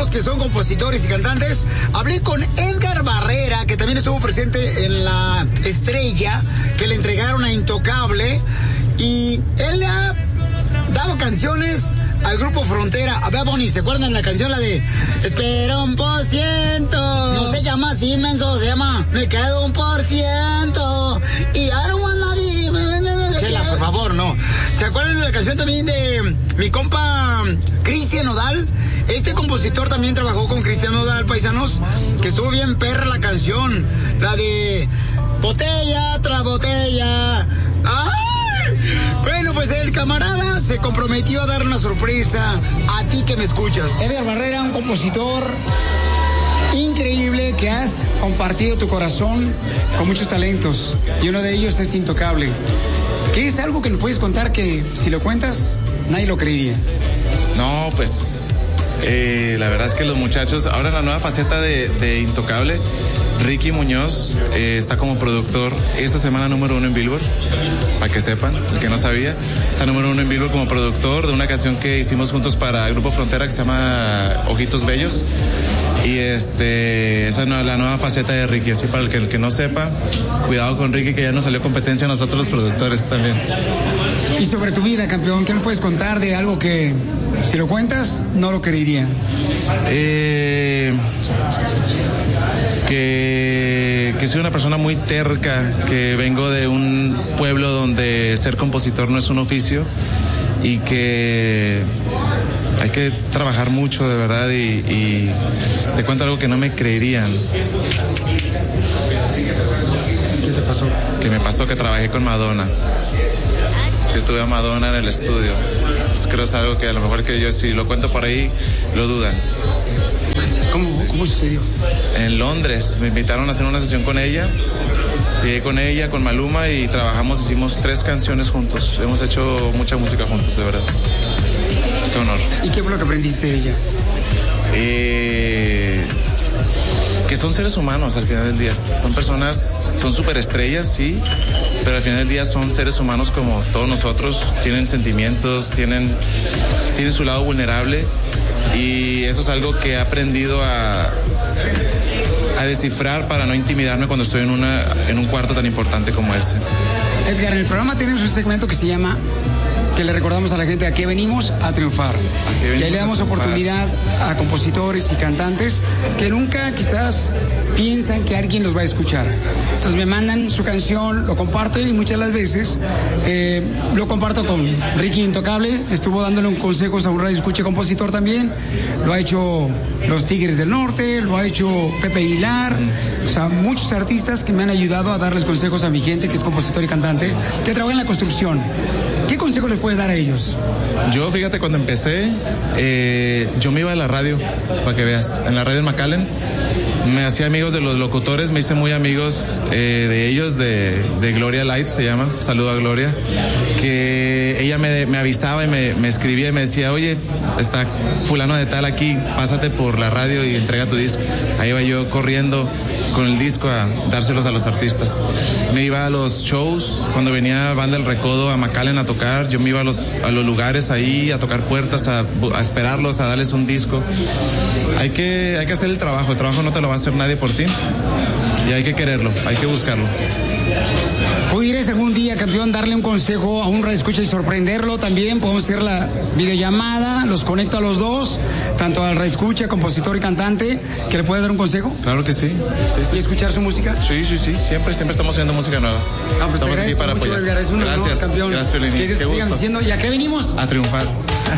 amigos que son compositores y cantantes. Hablé con Edgar Barrera, que también estuvo presente en La Estrella, que le entregaron a Intocable. Y él le ha dado canciones al grupo Frontera. A ver, Bonnie, ¿se acuerdan la canción, la de Espera 1%? No se llama así, menso, se llama Me quedo 1%. Y I don't wanna be... Chela, por favor, no. ¿Se acuerdan de la canción también de mi compa Cristian Nodal? Este compositor también trabajó con Cristian Nodal, paisanos, que estuvo bien perra la canción. La de Botella tras botella. ¡Ay! Bueno, pues el camarada se comprometió a dar una sorpresa a ti que me escuchas. Edgar Barrera, un compositor increíble que has compartido tu corazón con muchos talentos y uno de ellos es Intocable. ¿Qué es algo que nos puedes contar que si lo cuentas nadie lo creería? No, pues la verdad es que los muchachos, ahora en la nueva faceta de Intocable, Ricky Muñoz está como productor esta semana número 1 en Billboard, para que sepan, el que no sabía, está número 1 en Billboard como productor de una canción que hicimos juntos para el Grupo Frontera que se llama Ojitos Bellos. Y esa es la nueva faceta de Ricky, así para el que no sepa, cuidado con Ricky, que ya nos salió competencia a nosotros los productores también. Y sobre tu vida, campeón, ¿qué nos puedes contar de algo que si lo cuentas no lo creería? Que soy una persona muy terca, que vengo de un pueblo donde ser compositor no es un oficio y que hay que trabajar mucho de verdad y te cuento algo que no me creerían. ¿Qué te pasó? Que me pasó que trabajé con Madonna. Yo tuve a Madonna en el estudio. Pues creo que es algo que a lo mejor que yo si lo cuento por ahí lo dudan. ¿Cómo sucedió? En Londres me invitaron a hacer una sesión con ella. Llegué con ella, con Maluma y trabajamos, hicimos 3 canciones juntos. Hemos hecho mucha música juntos, de verdad. Qué honor. ¿Y qué fue lo que aprendiste de ella? Que son seres humanos al final del día. Son personas, son superestrellas, sí, pero al final del día son seres humanos como todos nosotros. Tienen sentimientos, tienen su lado vulnerable y eso es algo que he aprendido a descifrar para no intimidarme cuando estoy en un cuarto tan importante como ese. Edgar, en el programa tenemos un segmento que se llama, que le recordamos a la gente a qué venimos a triunfar. Y ahí le damos oportunidad a compositores y cantantes que nunca quizás piensan que alguien los va a escuchar. Entonces me mandan su canción, lo comparto y muchas de las veces lo comparto con Ricky Intocable. Estuvo dándole un consejo a un radio escucha compositor también. Lo ha hecho los Tigres del Norte, lo ha hecho Pepe Aguilar. O sea, muchos artistas que me han ayudado a darles consejos a mi gente que es compositor y cantante, que trabaja en la construcción. ¿Qué consejo les puedes dar a ellos? Yo, fíjate, cuando empecé, yo me iba a la radio, para que veas, en la radio en McAllen. Me hacía amigos de los locutores, me hice muy amigos de ellos, de Gloria Light se llama, saludo a Gloria, que ella me avisaba y me escribía y me decía, oye, está fulano de tal aquí, pásate por la radio y entrega tu disco. Ahí iba yo corriendo con el disco a dárselos a los artistas. Me iba a los shows, cuando venía Banda El Recodo a McAllen a tocar, yo me iba a los lugares ahí a tocar puertas, a esperarlos, a darles un disco. Hay que hacer el trabajo no te lo va a hacer nadie por ti y hay que quererlo, hay que buscarlo. ¿Pudieras algún día, campeón, darle un consejo a un radioescucha y sorprenderlo también? Podemos hacer la videollamada, los conecto a los dos, tanto al radioescucha, compositor y cantante, que le puede dar un consejo. Claro que sí. ¿Y escuchar su música? Sí, siempre estamos haciendo música nueva. Pues estamos aquí para apoyar. Gracias, campeón. Gracias, Piolín. Que sigan diciendo, ¿y a qué venimos? A triunfar.